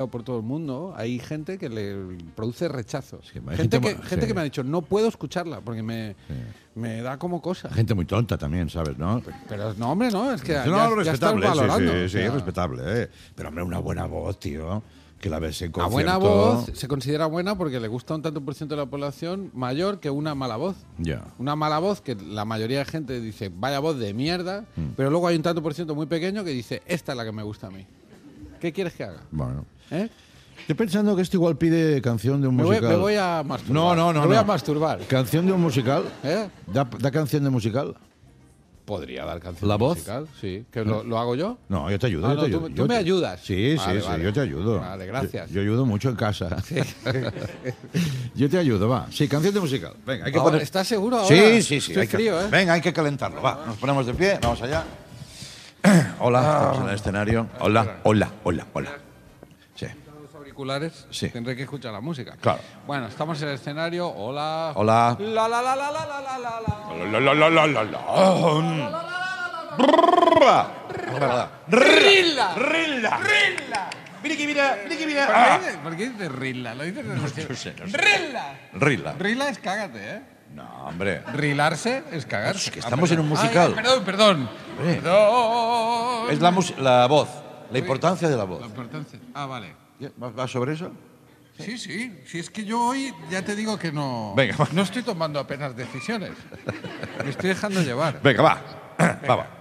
por todo el mundo, hay gente que le produce rechazo. Sí, hay Gente que me ha dicho, no puedo escucharla porque me da como cosa. Gente muy tonta también, ¿sabes? ¿No? Pero no, hombre, no, es que No, ya estás respetable, valorando. sí, O sea, respetable. Pero, hombre, una buena voz, tío. Que la ves en a concierto. buena voz se considera buena porque le gusta un tanto por ciento de la población mayor que una mala voz. Ya. Una mala voz que la mayoría de gente dice, vaya voz de mierda, pero luego hay un tanto por ciento muy pequeño que dice, esta es la que me gusta a mí. ¿Qué quieres que haga? Bueno. ¿Eh? Estoy pensando que esto igual pide canción de un Me musical. voy a masturbar. No. Me voy a masturbar. ¿Canción de un musical? ¿Eh? ¿Da canción de musical? Podría dar canción ¿La voz? musical, sí. ¿Que lo hago yo? No, yo te ayudo. Ah, yo te no, ayudo. tú me ayudas. Sí, Vale, vale. yo te ayudo. Vale, gracias. Yo ayudo mucho en casa. Yo te ayudo, va. Sí, canción de musical. Venga, hay que Ahora, poner... ¿estás seguro ahora? Sí. Estoy frío, ¿eh? Venga, hay que calentarlo, va. Nos ponemos de pie, vamos allá. Hola, estamos en el escenario. Hola. Sí. Los auriculares, Sí. tendré que escuchar la música. Claro. Bueno, estamos en el escenario. Hola. Hola. ¡Rilla! Rilla. ¿Por qué dices Rilla? Lo dices No sé. ¡Rilla! Rila. Rila es cágate, ¿eh? No, hombre. Rilarse es cagarse. Es que estamos en un perdón. musical. Ay, perdón. Hombre. Perdón. Es la voz, la importancia de la voz. La importancia. Ah, vale. ¿Va sobre eso? Sí. Si es que yo hoy ya te digo que no. Venga, va. No estoy tomando apenas decisiones. Me estoy dejando llevar. Venga, va. Va.